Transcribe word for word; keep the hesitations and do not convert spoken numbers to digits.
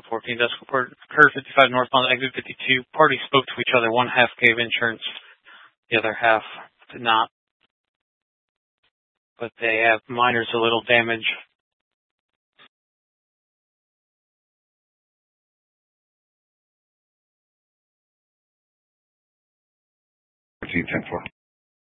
fourteen decimal report occurred fifty-five northbound exit fifty-two. Parties spoke to each other. One half gave insurance. The other half did not. But they have minor to little damage. fourteen ten four.